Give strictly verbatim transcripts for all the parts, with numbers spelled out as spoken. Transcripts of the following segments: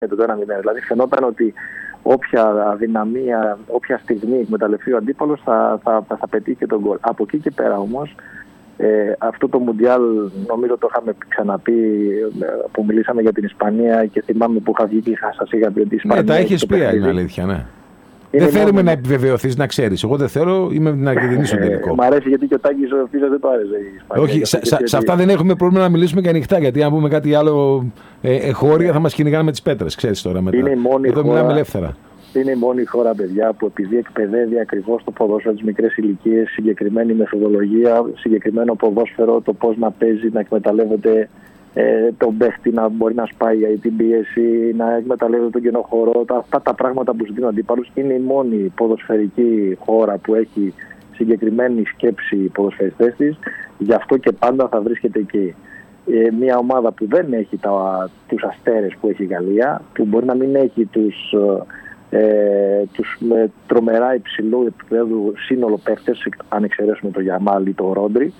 το ένα μηδέν. Δηλαδή φαινόταν ότι όποια αδυναμία, όποια στιγμή εκμεταλλευτεί ο αντίπαλος θα, θα, θα, θα πετύχει τον γκολ. Από εκεί και πέρα όμως, ε, αυτό το Μουντιάλ νομίζω το είχαμε ξαναπεί που μιλήσαμε για την Ισπανία και θυμάμαι που είχα βγει και σας είχα πει ότι η Ισπανία. Ναι, τα έχεις πει, είναι αλήθεια, ναι. Είναι δεν θέλουμε μόνο... να επιβεβαιωθείς, να ξέρεις. Εγώ δεν θέλω, είμαι την Αργεντινή στο τελικό. Μ' αρέσει γιατί και ο Τάκης ο Φίζας δεν το άρεσε η Ισπανία. Όχι, σε, σε, σε αυτά δεν έχουμε πρόβλημα να μιλήσουμε και ανοιχτά. Γιατί αν πούμε κάτι άλλο ε, εχώρια θα μας κυνηγάνε με τις πέτρες. Ξέρεις τώρα μετά. Είναι η μόνη Εδώ χώρα, μιλάμε ελεύθερα. Είναι η μόνη χώρα, παιδιά, που επειδή εκπαιδεύει ακριβώς το ποδόσφαιρο στις μικρές ηλικίες, συγκεκριμένη μεθοδολογία, συγκεκριμένο ποδόσφαιρο, το πώς να παίζει, να εκμεταλλεύεται Ε, τον παίχτη να μπορεί να σπάει την πίεση, να εκμεταλλεύεται τον κενό χώρο. Αυτά τα πράγματα που ζητούν αντιπάλους είναι η μόνη ποδοσφαιρική χώρα που έχει συγκεκριμένη σκέψη οι ποδοσφαιριστές της. Γι' αυτό και πάντα θα βρίσκεται εκεί. Ε, μια ομάδα που δεν έχει τα, τους αστέρες που έχει η Γαλλία, που μπορεί να μην έχει τους, ε, τους με τρομερά υψηλού επίπεδου σύνολο παίχτες, αν εξαιρέσουμε το Γιαμάλ ή το Ρόντρι.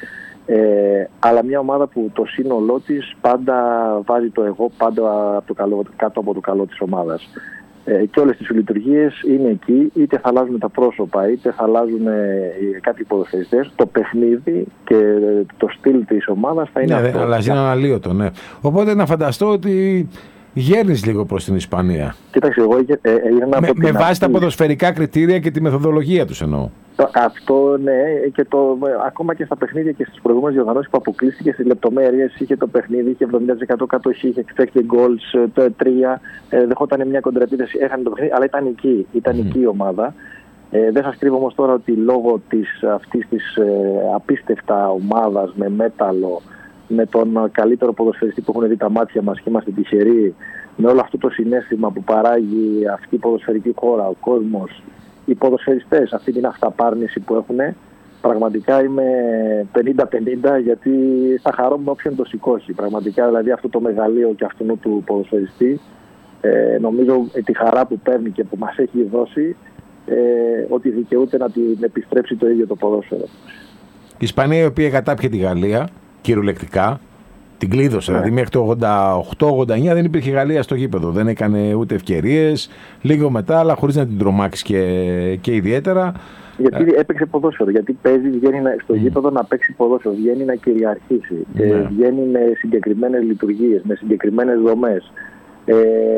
Ε, αλλά μια ομάδα που το σύνολό της πάντα βάζει το εγώ πάντα από το καλό, κάτω από το καλό της ομάδας. Ε, και όλες τις λειτουργίες είναι εκεί, είτε θα αλλάζουν τα πρόσωπα, είτε θα αλλάζουν ε, κάποιοι ποδοσφαιριστές. Το παιχνίδι και το στυλ της ομάδας θα είναι ναι, αυτό. Αλλά είναι αναλύωτο, ναι. Οπότε να φανταστώ ότι γέρνεις λίγο προς την Ισπανία. Κοίταξε, εγώ ε, ε, με, με, με βάση τα ποδοσφαιρικά κριτήρια και τη μεθοδολογία τους εννοώ. Αυτό ναι, και το, ακόμα και στα παιχνίδια και στις προηγούμενες διοργανώσεις που αποκλείστηκε στις λεπτομέρειες, είχε το παιχνίδι, είχε εβδομήντα τοις εκατό κατοχή, είχε expected goals, το τρία, ε, δεχόταν μια κοντραεπίθεση, έχανε το παιχνίδι, αλλά ήταν εκεί, ήταν mm. εκεί η ομάδα. Ε, δεν σας κρύβω όμως τώρα ότι λόγω της, αυτής της ε, απίστευτα ομάδας με μέταλλο, με τον καλύτερο ποδοσφαιριστή που έχουν δει τα μάτια μας και είμαστε τυχεροί, με όλο αυτό το συναίσθημα που παράγει αυτή η ποδοσφαιρική χώρα, ο κόσμος, οι ποδοσφαιριστές, αυτή την αυταπάρνηση που έχουν, πραγματικά είμαι πενήντα πενήντα γιατί θα χαρώ με όποιον το σηκώσει. Πραγματικά δηλαδή αυτό το μεγαλείο και αυτού του ποδοσφαιριστή, ε, νομίζω τη χαρά που παίρνει και που μας έχει δώσει, ε, ότι δικαιούται να την επιστρέψει το ίδιο το ποδόσφαιρο. Η Ισπανία, η οποία κατάπιε τη Γαλλία κυριολεκτικά, την κλείδωσε. Ναι. Δηλαδή μέχρι το ογδόντα οκτώ ογδόντα εννιά δεν υπήρχε Γαλλία στο γήπεδο. Δεν έκανε ούτε ευκαιρίες. Λίγο μετά, αλλά χωρίς να την τρομάξει και, και ιδιαίτερα. Γιατί ε... έπαιξε ποδόσφαιρο. Γιατί παίζει, βγαίνει στο mm. γήπεδο να παίξει ποδόσφαιρο. Βγαίνει να κυριαρχήσει. Ναι. Ε, βγαίνει με συγκεκριμένες λειτουργίες, με συγκεκριμένες δομές. Ε,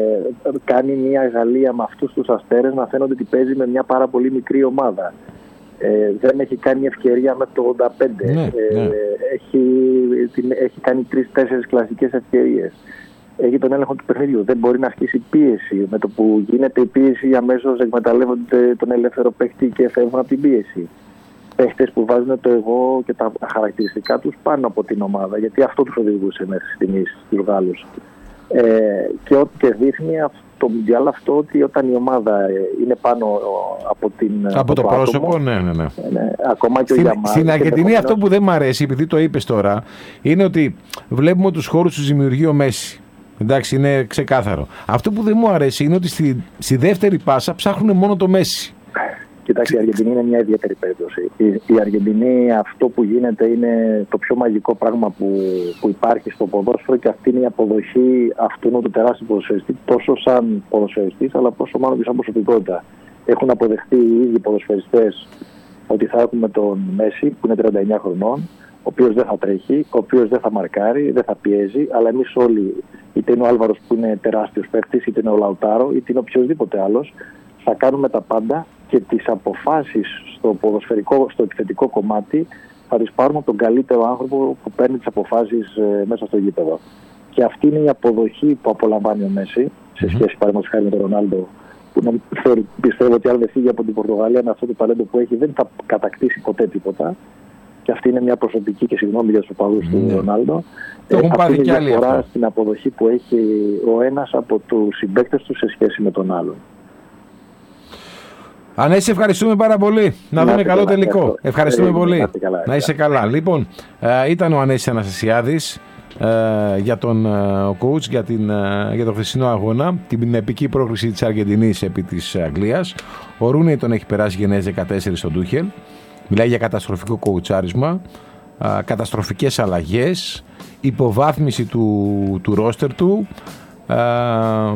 κάνει μια Γαλλία με αυτούς τους αστέρες να φαίνονται ότι παίζει με μια πάρα πολύ μικρή ομάδα. Ε, δεν έχει κάνει ευκαιρία με το ογδόντα πέντε. Ναι, ε, ναι. Έχει, την, έχει κάνει τρεις-τέσσερις κλασικές ευκαιρίες. Έχει τον έλεγχο του παιχνιδιού. Δεν μπορεί να ασκήσει πίεση. Με το που γίνεται η πίεση, αμέσως εκμεταλλεύονται τον ελεύθερο παίχτη και φεύγουν από την πίεση. Παίχτες που βάζουν το εγώ και τα χαρακτηριστικά τους πάνω από την ομάδα. Γιατί αυτό τους οδηγούσε μέχρι στιγμής τους Γάλλους. Ε, και ό,τι και δείχνει το Μουντιάλ αυτό, ότι όταν η ομάδα είναι πάνω από, την, από, από το, το πρόσωπο, άτομο, ναι, ναι, ναι. ναι ακόμα και στην, ο Γιαμάλ. Στην Αργεντινή αυτό που δεν μ' αρέσει, επειδή το είπες τώρα, είναι ότι βλέπουμε τους χώρους τους δημιουργεί ο Μέση. Εντάξει, είναι ξεκάθαρο. Αυτό που δεν μου αρέσει είναι ότι στη, στη δεύτερη πάσα ψάχνουν μόνο το Μέση. Κοιτάξτε, η Αργεντινή είναι μια ιδιαίτερη περίπτωση. Η, η Αργεντινή, αυτό που γίνεται είναι το πιο μαγικό πράγμα που, που υπάρχει στο ποδόσφαιρο και αυτή είναι η αποδοχή αυτού του τεράστιου ποδοσφαιριστή, τόσο σαν ποδοσφαιριστής, αλλά πόσο μάλλον και σαν προσωπικότητα. Έχουν αποδεχτεί οι ίδιοι ποδοσφαιριστές ότι θα έχουμε τον Μέση, που είναι τριάντα εννιά χρονών, ο οποίος δεν θα τρέχει, ο οποίος δεν θα μαρκάρει, δεν θα πιέζει, αλλά εμείς όλοι, είτε είναι ο Άλβαρος που είναι τεράστιος παίκτης, είτε είναι ο Λαουτάρο, είτε είναι οποιοδήποτε άλλος, θα κάνουμε τα πάντα και τις αποφάσεις στο ποδοσφαιρικό, στο επιθετικό κομμάτι θα τις πάρουμε από τον καλύτερο άνθρωπο που παίρνει τις αποφάσεις ε, μέσα στο γήπεδο. Και αυτή είναι η αποδοχή που απολαμβάνει ο Μέση σε σχέση mm-hmm. παραδείγματος χάρη με τον Ρονάλντο, που να, πιστεύω ότι αν δεν φύγει από την Πορτογαλία με αυτό το ταλέντο που έχει δεν θα κατακτήσει ποτέ τίποτα. Και αυτή είναι μια προσωπική και συγγνώμη για τους οπαδούς mm-hmm. του Ρονάλντο. Το έχουν πάρει αυτή και άλλοι διαφορά αυτό. Στην αποδοχή που έχει ο ένας από τους συμπαίκτες του σε σχέση με τον άλλον. Ανέση, ευχαριστούμε πάρα πολύ. Να, να δούμε καλό καλά, τελικό. Αυτό. Ευχαριστούμε ε, πολύ. Να, καλά, να είσαι καλά. Λοιπόν, ε, ήταν ο Ανέσης Αναστασιάδης ε, για τον ε, coach, για, την, ε, για τον χθεσινό αγώνα, την επική πρόκριση της Αργεντινής επί της Αγγλίας. Ο Ρούνεϊ τον έχει περάσει γενναίες δεκατέσσερα στον Τούχελ. Μιλάει για καταστροφικό κοουτσάρισμα, ε, καταστροφικές αλλαγές, υποβάθμιση του, του ρόστερ του, ε,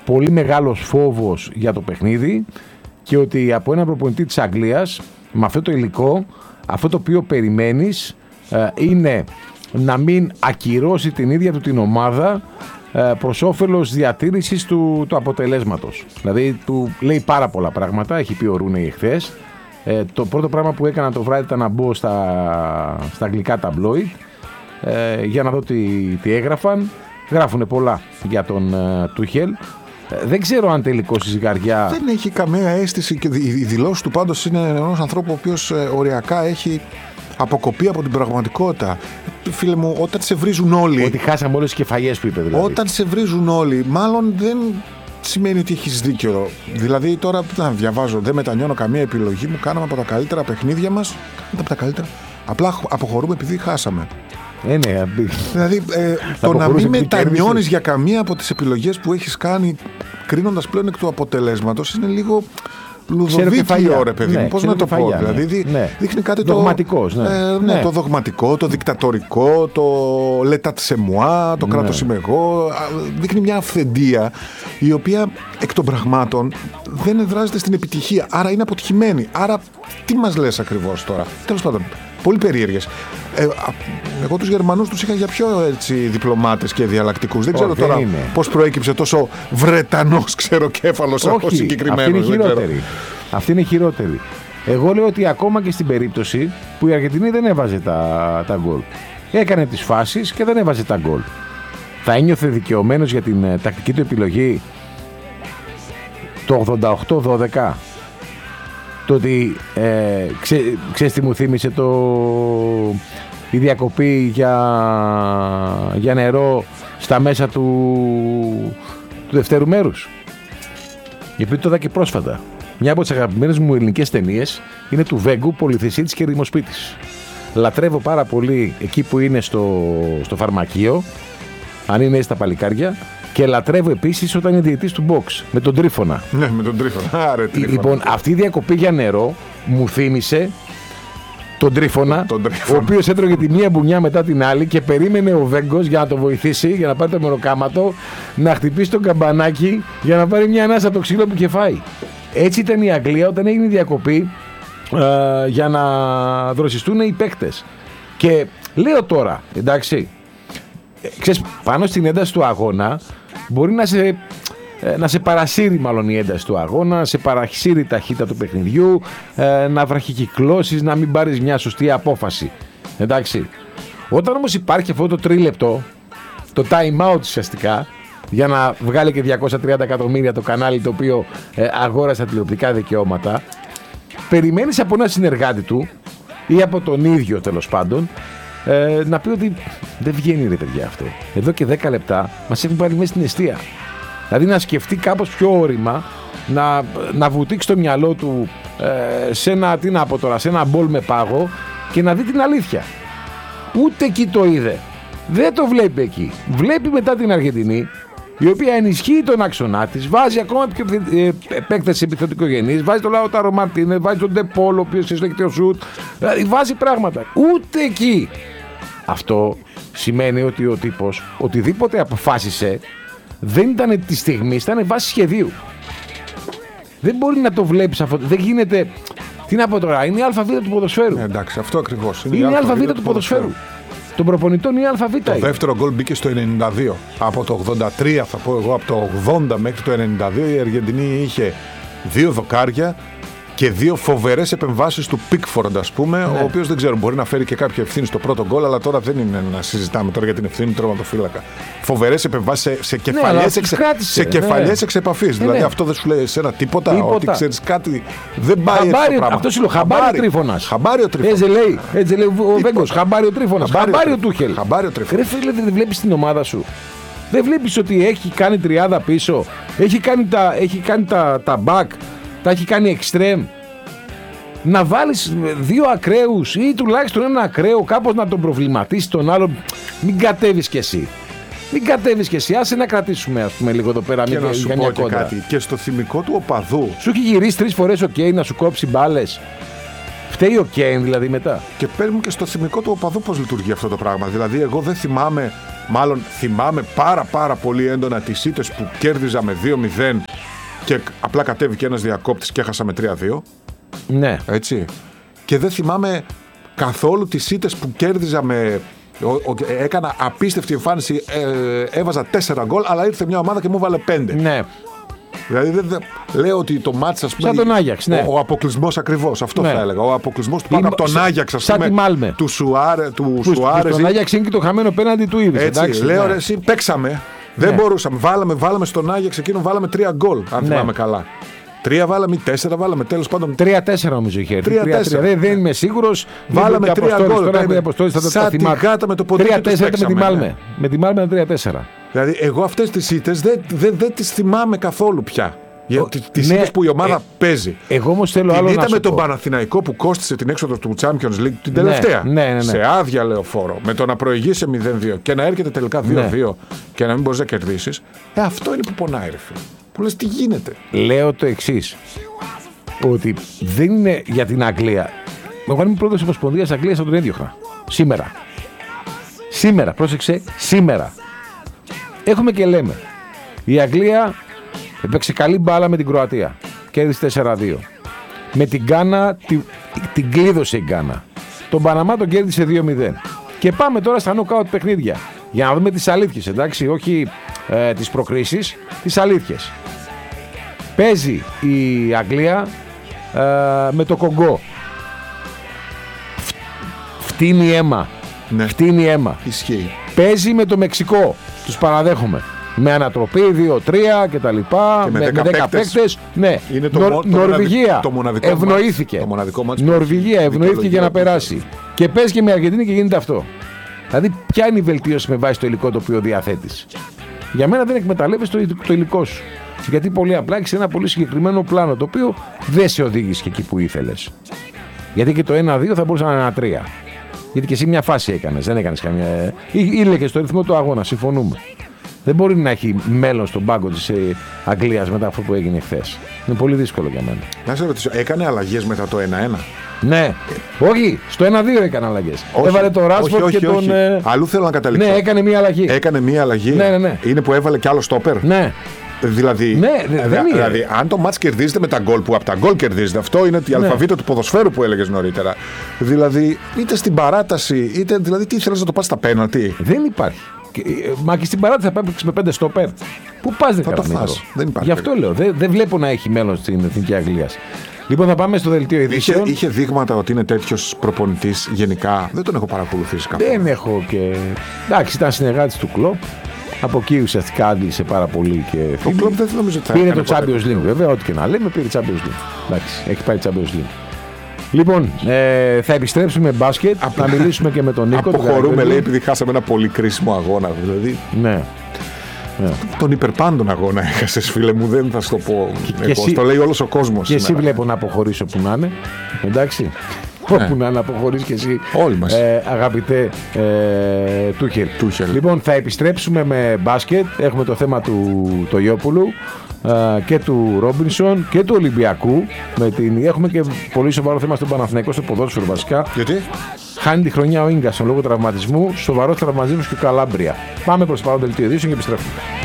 πολύ μεγάλος φόβος για το παιχνίδι και ότι από έναν προπονητή της Αγγλίας, με αυτό το υλικό, αυτό το οποίο περιμένεις ε, είναι να μην ακυρώσει την ίδια του την ομάδα ε, προς όφελος διατήρησης του, του αποτελέσματος. Δηλαδή του λέει πάρα πολλά πράγματα, έχει πει ο Ρούνεϊ εχθές. Ε, το πρώτο πράγμα που έκανα το βράδυ ήταν να μπω στα, στα αγγλικά ταμπλόιτ ε, για να δω τι, τι έγραφαν. Γράφουνε πολλά για τον ε, Τούχελ. Ε, δεν ξέρω αν τελικώς η ζυγαριά... Δεν έχει καμία αίσθηση και η δηλώση του πάντως είναι ενός ανθρώπου ο οποίος ε, οριακά έχει αποκοπεί από την πραγματικότητα. Φίλε μου, όταν σε βρίζουν όλοι... Ότι χάσαμε όλες τις κεφαλιές που είπε δηλαδή. Όταν σε βρίζουν όλοι, μάλλον δεν σημαίνει ότι έχεις δίκιο. Δηλαδή τώρα να διαβάζω, δεν μετανιώνω καμία επιλογή μου, κάναμε από τα καλύτερα παιχνίδια μας, από τα καλύτερα. Απλά αποχωρούμε επειδή χάσαμε. Ε, ναι, δηλαδή ε, το να μην μετανιώνεις για καμία από τις επιλογές που έχεις κάνει κρίνοντας πλέον εκ του αποτελέσματος είναι λίγο λουδοβίκιο, ρε παιδί μου, ναι, πώς να το πω, δηλαδή δει, ναι. δείχνει κάτι δογματικός, το, ναι. Ε, ναι, ναι. το δογματικό, το δικτατορικό, το l'état c'est moi, το ναι. κράτος είμαι εγώ, δείχνει μια αυθεντία η οποία εκ των πραγμάτων δεν εδράζεται στην επιτυχία, άρα είναι αποτυχημένη, άρα τι μας λες ακριβώς τώρα, τέλος πάντων. Πολύ περίεργες. Ε, εγώ τους Γερμανούς τους είχα για πιο έτσι, διπλωμάτες και διαλλακτικούς. Δεν ξέρω oh, τώρα είναι. Πώς προέκυψε τόσο Βρετανός ξεροκέφαλος από συγκεκριμένος. Αυτή είναι χειρότερη. Αυτή είναι χειρότερη. Εγώ λέω ότι ακόμα και στην περίπτωση που η Αργεντινή δεν έβαζε τα, τα γκολ. Έκανε τις φάσεις και δεν έβαζε τα γκολ. Θα ένιωθε δικαιωμένος για την ε, τακτική του επιλογή το ογδόντα οκτώ δώδεκα. Το ότι ε, ξέ, ξέρεις τι μου θύμισε το, η διακοπή για, για νερό στα μέσα του, του δευτέρου μέρους. Γιατί το είδα και πρόσφατα. Μια από τις αγαπημένες μου ελληνικές ταινίες είναι του Βέγκου, Πολυθεσίτης και Ρημοσπίτης. Λατρεύω πάρα πολύ εκεί που είναι στο, στο φαρμακείο, αν είναι στα παλικάρια. Και λατρεύω επίσης όταν είναι διαιτητής του box με τον Τρίφωνα. Ναι, με τον Τρίφωνα. Άρε, Τρίφωνα. Λοιπόν, αυτή η διακοπή για νερό μου θύμισε τον Τρίφωνα, τον, τον ο οποίος έτρωγε τη μία μπουνιά μετά την άλλη και περίμενε ο Βέγκος για να το βοηθήσει, για να πάρει το μεροκάματο, να χτυπήσει το καμπανάκι για να πάρει μια ανάσα από το ξύλο που είχε φάει. Έτσι ήταν η Αγγλία όταν έγινε η διακοπή ε, για να δροσιστούν οι παίκτες. Και λέω τώρα, εντάξει, ξέρεις, πάνω στην ένταση του αγώνα μπορεί να σε, να σε παρασύρει μάλλον η ένταση του αγώνα, να σε παρασύρει η ταχύτητα του παιχνιδιού, να βραχικυκλώσεις, να μην πάρεις μια σωστή απόφαση. Εντάξει. Όταν όμως υπάρχει αυτό το τρίλεπτο, το time out ουσιαστικά, για να βγάλει και διακόσια τριάντα εκατομμύρια το κανάλι το οποίο ε, αγόρασε τα τηλεοπτικά δικαιώματα, περιμένεις από ένα συνεργάτη του ή από τον ίδιο τέλος πάντων, Ε, να πει ότι δεν βγαίνει ρε παιδιά αυτό. Εδώ και δέκα λεπτά μας έχουν πάρει μέσα στην εστία. Δηλαδή να σκεφτεί κάπως πιο όρημα, να, να βουτήξει το μυαλό του ε, σε ένα, τι να πω τώρα, σε ένα μπολ με πάγο και να δει την αλήθεια. Ούτε εκεί το είδε. Δεν το βλέπει εκεί. Βλέπει μετά την Αργεντινή, η οποία ενισχύει τον άξονά της, βάζει ακόμα πιο ε, επέκταση επιθετικογενής, βάζει τον Λάουταρο Μαρτίνες, βάζει τον Ντεπόλ, ο οποίος έχει το σουτ, δηλαδή βάζει πράγματα. Ούτε εκεί. Αυτό σημαίνει ότι ο τύπος οτιδήποτε αποφάσισε δεν ήταν τη στιγμή, ήταν βάση σχεδίου. Δεν μπορεί να το βλέπεις αυτό. Δεν γίνεται. Τι να πω τώρα, είναι η αλφαβήτα του ποδοσφαίρου. Ε, εντάξει, αυτό ακριβώς. Είναι, είναι η αλφαβήτα του ποδοσφαίρου. ποδοσφαίρου. Των προπονητών η αλφαβήτα. Το είναι. Δεύτερο γκολ μπήκε στο ενενήντα δύο. Από το ογδόντα τρία, θα πω εγώ, από το ογδόντα μέχρι το ενενήντα δύο η Αργεντινή είχε δύο δοκάρια και δύο φοβερές επεμβάσεις του Πίκφορντ, ας πούμε, ναι. Ο οποίος δεν ξέρω, μπορεί να φέρει και κάποια ευθύνη στο πρώτο γκολ, αλλά τώρα δεν είναι να συζητάμε τώρα για την ευθύνη του τερματοφύλακα. Φοβερές επεμβάσεις σε, σε κεφαλιές ναι, εξ, σε ναι. εξ επαφής. Ναι, δηλαδή ναι. Αυτό δεν σου λέει σε ένα τίποτα, τίποτα. Ότι ξέρεις κάτι. Δεν πάει χαμπάρι, έτσι το πράγμα. Αυτό σου λέω, χαμπάρι ο Τρίφωνας. Χαμπάρι ο Τρίφωνας. Έτσι λέει, έτσι λέει ο Βέγκος, χαμπάρι ο Τρίφωνας. Χαμπάρι ο Τούχελ. Ρε φίλε, δεν βλέπεις την ομάδα σου. Δεν βλέπεις ότι έχει κάνει τριάδα πίσω, έχει κάνει τα, έχει κάνει τα, τα back, τα έχει κάνει extreme. Να βάλεις δύο ακραίους ή τουλάχιστον ένα ακραίο, κάπως να τον προβληματίσεις τον άλλον. Μην κατέβεις κι εσύ. Μην κατέβεις κι εσύ. Άσε να κρατήσουμε, ας πούμε, λίγο εδώ πέρα. Και να σου πω και κάτι. Και στο θυμικό του οπαδού. Σου έχει γυρίσει τρεις φορές ο Κέιν να σου κόψει μπάλες. Φταίει ο Κέιν δηλαδή μετά. Και παίρνουμε και στο θυμικό του οπαδού πώς λειτουργεί αυτό το πράγμα. Δηλαδή, εγώ δεν θυμάμαι Μάλλον θυμάμαι πάρα πάρα πολύ έντονα τις ήττες που κέρδιζα με δύο μηδέν και απλά κατέβηκε ένας διακόπτης και έχασα με τρία δύο. Ναι. Έτσι. Και δεν θυμάμαι καθόλου τις ήττες που κέρδιζα με... Ο, ο, έκανα απίστευτη εμφάνιση, ε, έβαζα τέσσερα γκολ, αλλά ήρθε μια ομάδα και μου βάλε πέντε. Ναι. Δηλαδή δεν, δεν, λέω ότι το μάτς, ας πούμε, σαν τον Άγιαξ, ναι. Ο, ο αποκλεισμός ακριβώς, αυτό ναι. θα έλεγα. Ο αποκλεισμός του πάνω από τον Άγιαξ, ας πούμε, πούμε, του Σουάρε. Του Σουάρε. Τον Άγιαξ είναι και το χαμένο πέναντι του Ήβης. Έτσι, εντάξει, λέω ναι. ρε, εσύ παίξαμε. Δεν ναι. μπορούσαμε. Βάλαμε, βάλαμε στον Άγιαξ εκείνο, βάλαμε τρία γκολ, αν ναι. θυμάμαι καλά. Τρία βάλαμε, τέσσερα βάλαμε, τέλος πάντων. Τρία τέσσερα νομίζω είχε έρθει. Τρία τέσσερα. Δεν, δεν είμαι σίγουρος. Βάλαμε τρία γκολ. Σαν την γάτα με το ποτήρι. Τρία τέσσερα με τη Μάλμε. Με τη Μάλμε τρία τέσσερα. Δηλαδή, εγώ αυτές τις ήττες δεν, δεν, δεν τις θυμάμαι καθόλου πια. Τις ναι, ήττες που η ομάδα ε, παίζει. Εγώ όμως θέλω άλλο να σου πω. Την ήττα με τον Παναθηναϊκό που κόστισε την έξοδο του Champions League την τελευταία. Ναι, ναι, ναι, ναι. Σε άδεια λεωφόρο. Με το να προηγήσει μηδέν δύο και να έρχεται τελικά δύο δύο ναι. και να μην μπορείς να κερδίσεις. Ε, αυτό είναι που πονάει, ρε φίλε. Που λες τι γίνεται. Λέω το εξής. Ότι δεν είναι για την Αγγλία. Εγώ είμαι πρόεδρος της Ομοσπονδίας Αγγλίας από τον έδιωχνα. Σήμερα. Σήμερα, πρόσεξε, σήμερα. Έχουμε και λέμε. Η Αγγλία έπαιξε καλή μπάλα με την Κροατία. Κέρδισε τέσσερα δύο. Με την Γκάνα, την, την κλείδωσε η Γκάνα. Τον Παναμά τον κέρδισε δύο μηδέν. Και πάμε τώρα στα νοκάουτ παιχνίδια. Για να δούμε τις αλήθειες, εντάξει, όχι ε, τις προκρίσεις, τις αλήθειες. Παίζει η Αγγλία ε, με το Κογκό. Φτύνει αίμα. Ναι. Φτύνει αίμα. Ισχύει. Παίζει με το Μεξικό. Τους παραδέχομαι. Με ανατροπή δύο τρία και τα λοιπά. Και με, με δέκα δέκα παίκτες. Ναι. Είναι το Νορ, το Νορβηγία το μοναδικό ευνοήθηκε. Μάτς, το μοναδικό μάτς Νορβηγία ευνοήθηκε για να περάσει. Και παίζει και με Αργεντινή και γίνεται αυτό. Δηλαδή, ποια είναι η βελτίωση με βάση το υλικό το οποίο διαθέτεις. Για μένα δεν εκμεταλλεύεσαι το, το υλικό σου. Γιατί πολύ απλά έχεις ένα πολύ συγκεκριμένο πλάνο το οποίο δεν σε οδήγησε και εκεί που ήθελες. Γιατί και το ένα δύο θα μπορούσε να είναι ένα τρία. Γιατί και εσύ μια φάση έκανες, δεν έκανες καμία. Ήλεγες στο ρυθμό του αγώνα, συμφωνούμε. Δεν μπορεί να έχει μέλλον στον πάγκο της Αγγλίας μετά αυτό που έγινε χθες. Είναι πολύ δύσκολο για μένα. Να σε ρωτήσω, έκανε αλλαγές μετά το ένα ένα. Ναι, όχι, στο ένα δύο έκανε αλλαγές. Έβαλε τον Ράσφορντ και τον. Όχι. Ε... Αλλού θέλω να καταλήξω. Ναι, έκανε μία αλλαγή. Έκανε μία αλλαγή. Ναι, ναι, ναι. Είναι που έβαλε κι άλλο στόπερ. Ναι. Δηλαδή, ναι, δε, δεν είναι. Δηλαδή, αν το μάτς κερδίζετε με τα γκολ που από τα γκολ κερδίζετε, αυτό είναι η ναι. αλφαβήτα του ποδοσφαίρου που έλεγες νωρίτερα. Δηλαδή, είτε στην παράταση, είτε. Δηλαδή, τι ήθελες να το πας στα πέναλτι. Δεν υπάρχει. Μα και στην παράταση θα παίξει με πέντε στόπερ. Πού πας δεν θα το φας. Δεν υπάρχει. Γι' αυτό λέω. Δεν, δεν βλέπω να έχει μέλλον στην Εθνική Αγγλία. Λοιπόν, θα πάμε στο δελτίο ειδήσεων. Είχε, είχε δείγματα ότι είναι τέτοιος προπονητής γενικά. Δεν τον έχω παρακολουθήσει καθόλου. Δεν έχω και. Εντάξει, ήταν συνεργάτης του Κλοπ. Από εκεί ουσιαστικά άντλησε πάρα πολύ και. Ο Κλοπ δεν νομίζω ότι θα πήρε το Champions League, βέβαια, ό,τι και να λέμε, πήρε Champions League. Εντάξει, έχει πάει Champions League. Λοιπόν, ε, θα επιστρέψουμε μπάσκετ, θα μιλήσουμε και με τον Νίκο. Αποχωρούμε, λέει, επειδή χάσαμε ένα πολύ κρίσιμο αγώνα. Δηλαδή. Ναι. Yeah. Τον υπερπάντων αγώνα έχασες, φίλε μου, δεν θα σου το πω. Και, εγώ, και εσύ, το λέει όλος ο κόσμος. Και σήμερα. εσύ βλέπω να αποχωρήσω που να είναι. Εντάξει. Ναι. Όπου να είναι, αποχωρείς και εσύ. Όλοι μας. Ε, αγαπητέ ε, Τούχελ. Τούχελ. Λοιπόν, θα επιστρέψουμε με μπάσκετ. Έχουμε το θέμα του Τογιόπουλου ε, και του Ρόμπινσον και του Ολυμπιακού. Με την... Έχουμε και πολύ σοβαρό θέμα στον Παναθηναϊκό, στο ποδόσφαιρο βασικά. Γιατί? Χάνει τη χρονιά ο Ίγκασον λόγω τραυματισμού, σοβαρό τραυματισμό και Καλάμπρια. Πάμε προς το παρόν δελτίο ειδήσεων και επιστρέφουμε.